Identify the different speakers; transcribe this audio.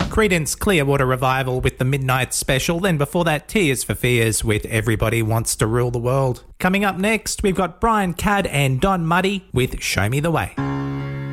Speaker 1: Creedence Clearwater Revival with the Midnight Special. Then before that, Tears for Fears with Everybody Wants to Rule the World. Coming up next, we've got Brian Cadd and Don Muddy with Show Me the Way.